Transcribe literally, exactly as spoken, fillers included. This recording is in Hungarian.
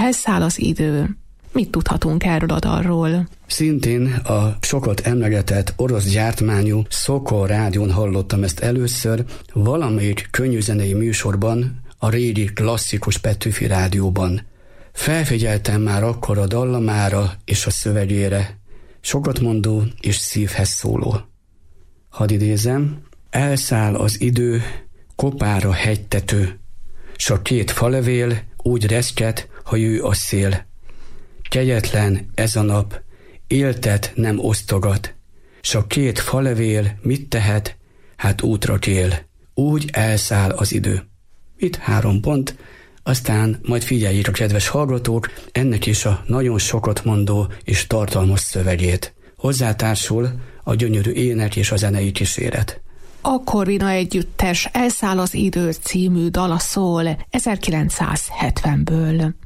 Elszáll az idő. Mit tudhatunk erről a dalról? Szintén a sokat emlegetett orosz gyártmányú Szokol rádión hallottam ezt először, valamelyik könnyűzenei műsorban, a régi klasszikus Petőfi rádióban. Felfigyeltem már akkor a dallamára és a szövegére, sokat mondó és szívhez szóló. Hadd idézem: elszáll az idő, kopára hegytető, s a két falevél úgy reszket, ha jő a szél. Kegyetlen ez a nap, éltet nem osztogat, s a két falevél mit tehet, hát útra kél. Úgy elszáll az idő. Itt három pont, aztán majd figyeljék a kedves hallgatók ennek is a nagyon sokat mondó és tartalmas szövegét. Hozzátársul a gyönyörű ének és a zenei kíséret. A Corvina Együttes Elszáll az idő című dala szól ezerkilencszázhetvenből.